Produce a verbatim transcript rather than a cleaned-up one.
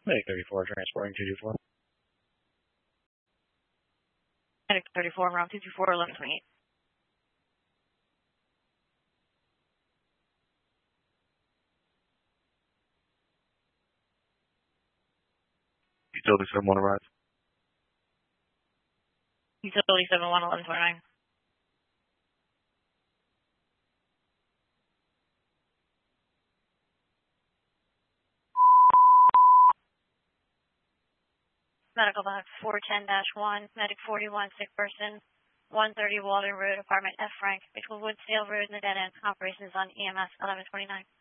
Medic thirty-four, transporting two two four. Medic thirty-four, round two two four, eleven twenty-eight. Utility seven one arrives. Utility seven one, eleven twenty-nine. Medical box four ten dash one, medic forty-one, sick person, one thirty Walden Road, apartment F Frank, between Woodsdale Road and the dead end. Operations on E M S eleven twenty-nine.